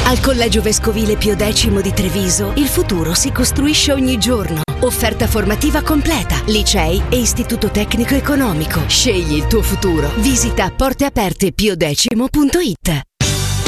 Al Collegio Vescovile Pio X di Treviso, il futuro si costruisce ogni giorno. Offerta formativa completa, licei e istituto tecnico economico. Scegli il tuo futuro. Visita porteapertepiodecimo.it.